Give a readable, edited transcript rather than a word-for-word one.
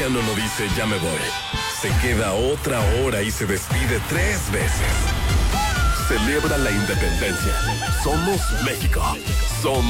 mexicano no dice ya me voy. Se queda otra hora y se despide 3 veces. Celebra la independencia. Somos México. Somos